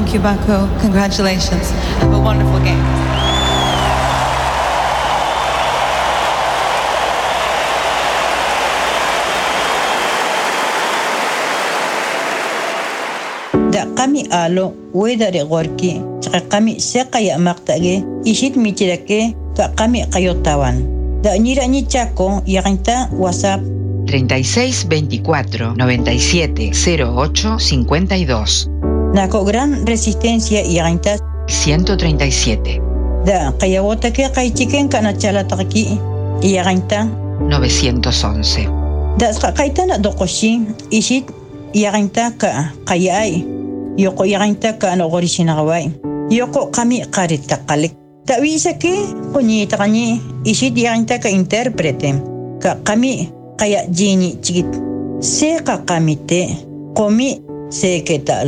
Thank you, Baku. Congratulations. Have a wonderful game. Da kami alo weda re gorki tsaka kami sekaya maktage ishit michirake ta kami kayotawan da nira ni chako yakinta WhatsApp 36 24 97 08 52 nako gran resistencia yakinta 137 da kayawota ke kaichiken kana chala taki yakinta 911 da kaita na dokoshi ishit yakinta ka kayai yoko yakinta ka no gorishinawai yoko kami qarita qalik tawisa ke kunita kani ishit yakinta ka interprete ka kami kaya jini chigit se ka kamite komi se ke ta